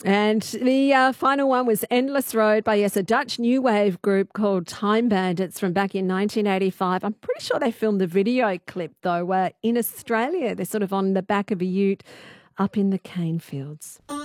And the final one was Endless Road by, yes, a Dutch new wave group called Time Bandits from back in 1985. I'm pretty sure they filmed the video clip, though, in Australia. They're sort of on the back of a ute up in the cane fields.